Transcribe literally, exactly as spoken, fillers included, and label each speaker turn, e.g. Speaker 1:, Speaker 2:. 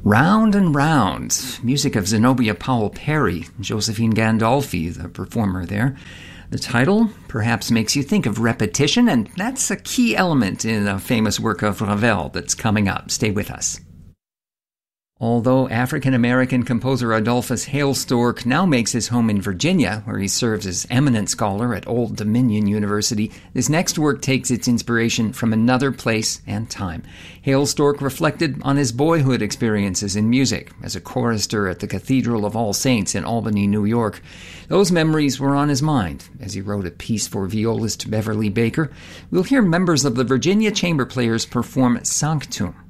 Speaker 1: Round and Round, music of Zenobia Powell Perry, Josephine Gandolfi, the performer there. The title perhaps makes you think of repetition, and that's a key element in a famous work of Ravel that's coming up. Stay with us. Although African-American composer Adolphus Hailstork now makes his home in Virginia, where he serves as eminent scholar at Old Dominion University, this next work takes its inspiration from another place and time. Hailstork reflected on his boyhood experiences in music as a chorister at the Cathedral of All Saints in Albany, New York. Those memories were on his mind as he wrote a piece for violist Beverly Baker. We'll hear members of the Virginia Chamber Players perform Sanctum,